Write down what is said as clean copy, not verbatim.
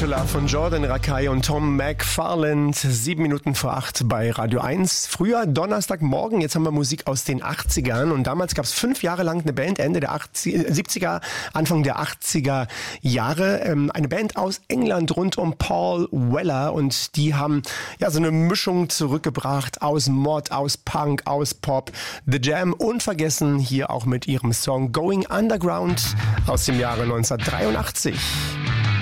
to Love von Jordan Rakei und Tom McFarland. 7 Minuten vor 8 bei Radio 1. Früher Donnerstagmorgen, jetzt haben wir Musik aus den 80ern. Und damals gab es 5 Jahre lang eine Band, Ende der 70er, Anfang der 80er Jahre. Eine Band aus England rund um Paul Weller. Und die haben ja so eine Mischung zurückgebracht aus Mod, aus Punk, aus Pop. The Jam unvergessen hier auch mit ihrem Song Going Underground aus dem Jahre 1983.